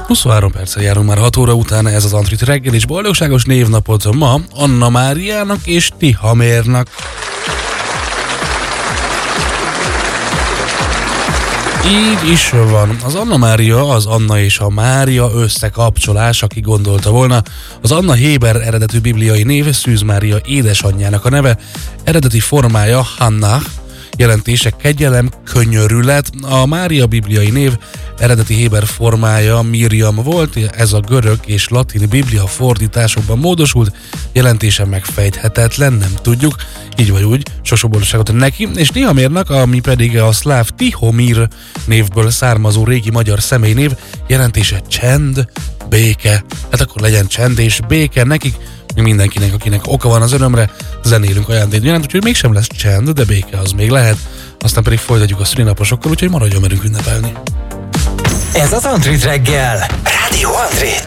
23 perccel járunk már 6 óra után, ez az Antrit reggel, és boldogságos névnapot ma Anna Máriának és Tihamérnak. Így is van. Az Anna Mária, az Anna és a Mária összekapcsolás, aki gondolta volna. Az Anna héber eredetű bibliai név Szűz Mária édesanyjának a neve, eredeti formája Hannah, jelentése kegyelem, könyörület. A Mária bibliai név eredeti héber formája Miriam volt, ez a görög és latin biblia fordításokban módosult, jelentése megfejthetetlen, nem tudjuk, így vagy úgy, sok boldogságot neki, és Tihamérnak, ami pedig a szláv Tihomir névből származó régi magyar személynév, jelentése csend, béke. Hát akkor legyen csend és béke nekik, mindenkinek, akinek oka van az örömre, zenélünk ajándékgyanánt, úgyhogy mégsem lesz csend, de béke az még lehet. Aztán pedig folytatjuk a szülinaposokkal, úgyhogy maradjon merünk ünnepelni. Ez az Antrit reggel. Rádió Antrit.